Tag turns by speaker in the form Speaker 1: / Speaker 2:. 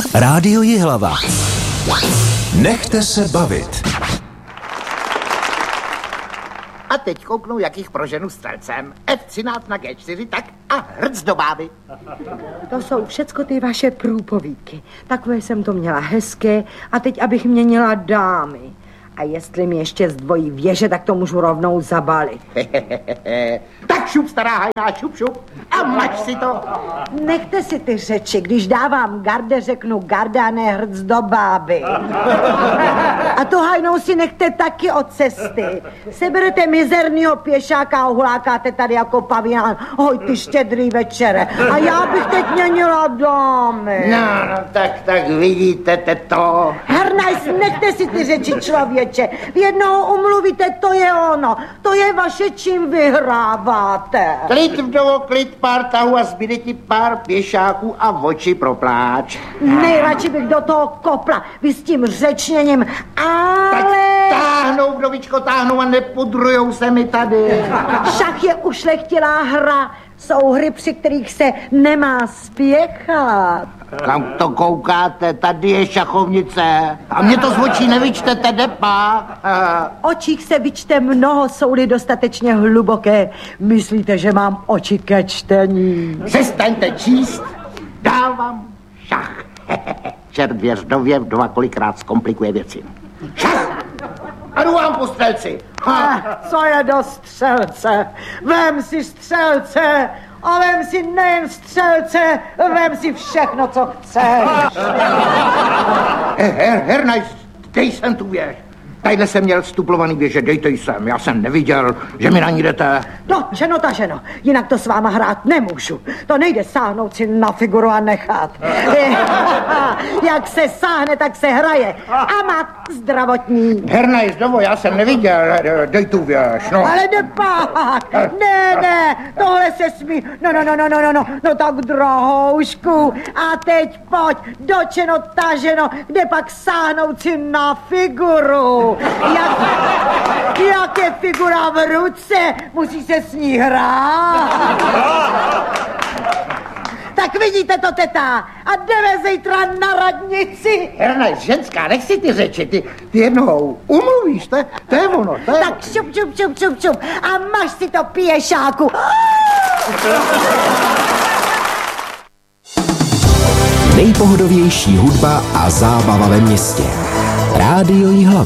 Speaker 1: Rádio Jihlava. Nechte se bavit.
Speaker 2: A teď kouknu, jak jich proženu střelcem. F13 na G4, tak a hrc do báby.
Speaker 3: To jsou všecko ty vaše průpovídky. Takové jsem to měla hezké a teď abych měnila dámy. A jestli mi ještě zdvojí věže, tak to můžu rovnou zabalit.
Speaker 2: Tak šup, stará hajná, šup. A mač si to.
Speaker 3: Nechte si ty řeči, když dávám garde, řeknu garda a ne hrc do báby. A tu hajnou si nechte taky od cesty. Seberete mizernýho pěšáka a hulákáte tady jako pavián. Hoj, ty štědrý večere. A já bych teď měnila dámy.
Speaker 2: No, tak vidíte to.
Speaker 3: Hernajs, nechte si ty řeči, člověče. Vy jednoho umluvíte, to je ono. To je vaše, čím vyhráváte.
Speaker 2: Klid, vdovo, klid, pár tahů a zbyde ti pár pěšáků a oči pro pláč.
Speaker 3: Nejradši bych do toho kopla. Vy s tím řečněním, ale...
Speaker 2: Tak táhnou, vdovičko, táhnou a nepudrujou se mi tady.
Speaker 3: Šach je ušlechtilá hra. Jsou hry, při kterých se nemá spěchat.
Speaker 2: Kam to koukáte? Tady je šachovnice. A mě to z očí nevyčtete, depa.
Speaker 3: Očích se vyčte mnoho, jsou-li dostatečně hluboké. Myslíte, že mám oči ke čtení?
Speaker 2: Přestaňte číst. Dávám šach. Čert věřdově vdova kolikrát zkomplikuje věci. Šach! A jdu vám po střelci.
Speaker 3: Co je do střelce? Vem si střelce a vem si nejen střelce, vem si všechno, co chceš.
Speaker 2: Hernajs, dej sem tu věž. Tadyhle jsem měl stuplovaný věže, dejte ji sem. Já jsem neviděl, že mi na ní jdete.
Speaker 3: Dočeno taženo, jinak to s váma hrát nemůžu. To nejde sáhnout si na figuru a nechat. Jak se sáhne, tak se hraje. A má zdravotní.
Speaker 2: Hernajs, dovo, já jsem neviděl, dej tu věž, no.
Speaker 3: Ale nepák, ne, tohle se smí. No tak drahoušku. A teď pojď, dočeno taženo, kde pak sáhnout si na figuru. Jak je figura v ruce, musí se s ní hrát. Tak vidíte to, teta, a jdeme zítra na radnici.
Speaker 2: Hernajs, ženská, nech si ty řeči, ty jednoho umluvíš, to je ono.
Speaker 3: Tak šup a máš si to pěšáku.
Speaker 1: Nejpohodovější hudba a zábava ve městě. Rádio Jihlava.